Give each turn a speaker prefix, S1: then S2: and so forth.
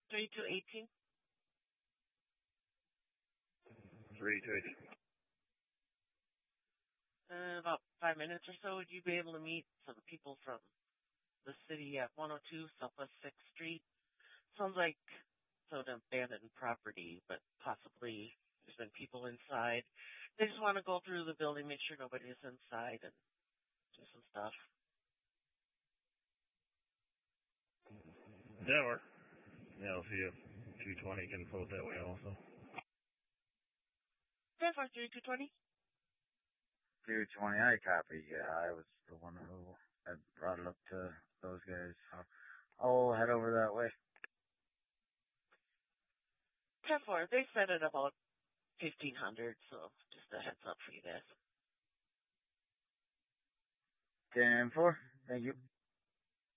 S1: 3218.
S2: 3218.
S1: About 5 minutes or so, would you be able to meet some people from the city at 102 Southwest 6th Street? Sounds like it's an abandoned property, but possibly there's been people inside. They just want to go through the building, make sure nobody's inside, and do some stuff.
S2: That work. Yeah, I'll see if 220 can float that way also.
S1: 10-4-3-2-20.
S3: 220, I copy. Yeah, I was the one who had brought it up to those guys. So I'll head over that way.
S1: 10-4, they said it about 1500, so just a heads up for you guys.
S3: 10-4, thank you.